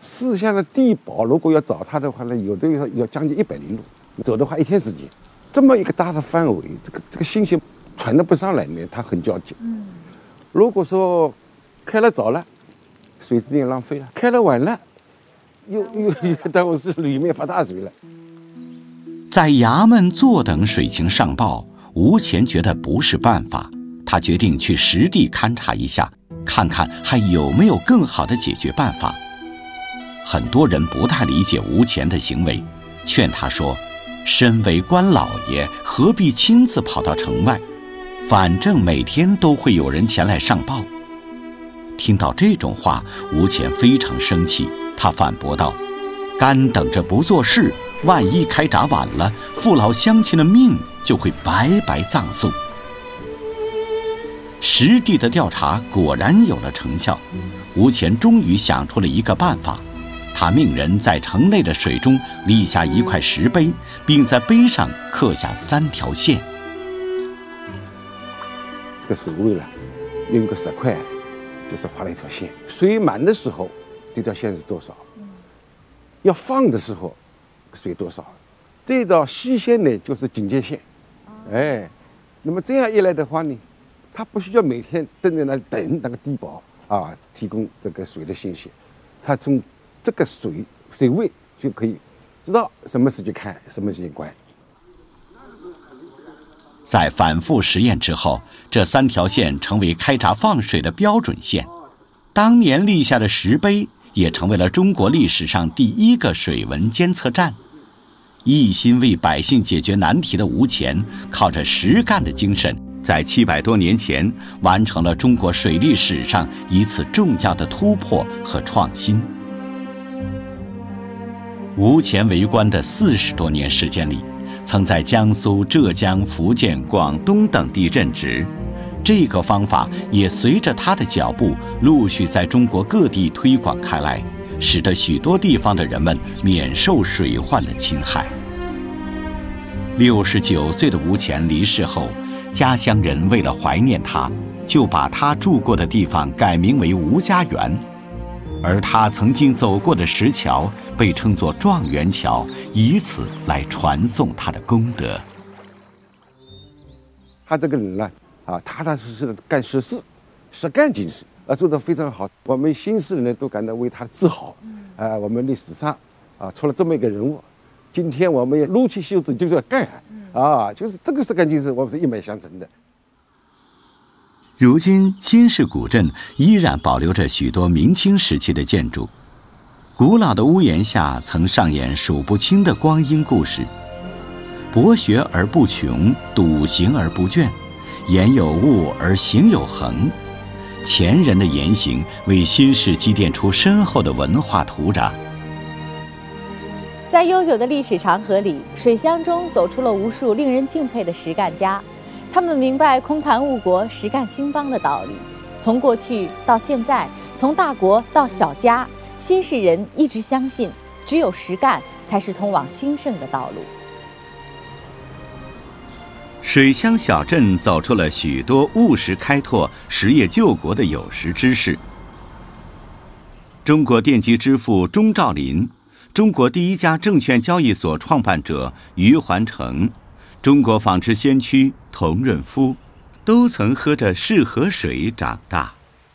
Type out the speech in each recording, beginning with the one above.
四乡的地保如果要找他的话呢，有的要将近100里路，走的话1天时间。这么一个大的范围，这个信息传得不上来呢，他很焦急。如果说开了早了，水资源浪费了；开了晚了，又耽误是里面发大水了。 在衙门坐等水情上报，吴乾觉得不是办法，他决定去实地勘察一下，看看还有没有更好的解决办法。很多人不太理解吴乾的行为，劝他说：身为官老爷，何必亲自跑到城外？反正每天都会有人前来上报。听到这种话，吴乾非常生气，他反驳道：干等着不做事，万一开闸晚了，父老乡亲的命就会白白葬送。实地的调查果然有了成效，吴乾终于想出了一个办法。他命人在城内的水中立下一块石碑，并在碑上刻下3条线。 这个守卫了，用个石块，就是画了一条线。水满的时候，这条线是多少？要放的时候，水多少？这道细线呢，就是警戒线。那么这样一来的话呢，他不需要每天蹲在那里等那个地保提供这个水的信息，他从这个水位就可以知道什么时间开，什么时间关。 在反复实验之后，这3条线成为开闸放水的标准线。当年立下的石碑也成为了中国历史上第1个水文监测站。一心为百姓解决难题的吴乾，靠着实干的精神，在700多年前完成了中国水利史上一次重要的突破和创新。吴乾为官的40多年时间里，曾在江苏、浙江、福建、广东等地任职，这个方法也随着他的脚步陆续在中国各地推广开来，使得许多地方的人们免受水患的侵害。69岁的吴乾离世后，家乡人为了怀念他，就把他住过的地方改名为吴家园，而他曾经走过的石桥被称作状元桥，以此来传颂他的功德。 他这个人呢，踏踏实实的干实事，实干精神，做得非常好。我们新市人呢都感到为他自豪。我们历史上出了这么一个人物，今天我们也撸起袖子就是要干就是这个实干精神，我们是一脉相承的。 如今新市古镇依然保留着许多明清时期的建筑，古老的屋檐下曾上演数不清的光阴故事。博学而不穷，笃行而不倦，言有物而行有恒。前人的言行为新市积淀出深厚的文化土壤。 在悠久的历史长河里，水乡中走出了无数令人敬佩的实干家，他们明白空谈误国，实干兴邦的道理。从过去到现在，从大国到小家，新市人一直相信，只有实干才是通往兴盛的道路。 水乡小镇走出了许多务实开拓、实业救国的有识之士。中国电机之父钟兆林，中国第1家证券交易所创办者余环成，中国纺织先驱童润夫，都曾喝着市河水长大。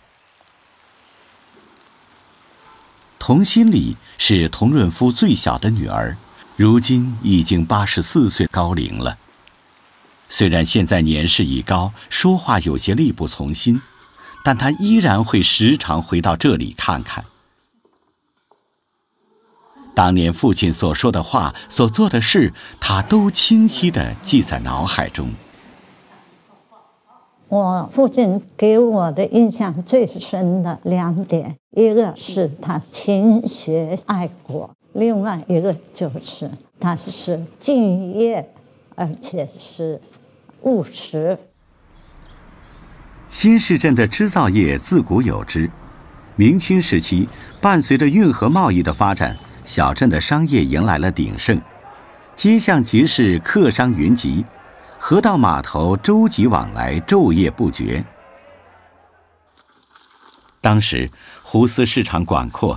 童心礼是童润夫最小的女儿，如今已经84岁高龄了。虽然现在年事已高，说话有些力不从心，但她依然会时常回到这里看看。当年父亲所说的话，所做的事，他都清晰地记在脑海中。 我父亲给我的印象最深的2点，一个是他勤学爱国，另外一个就是他是敬业，而且是务实。 新市镇的织造业自古有之，明清时期伴随着运河贸易的发展，小镇的商业迎来了鼎盛，街巷集市客商云集，河道码头舟楫往来，昼夜不绝。当时湖丝市场广阔，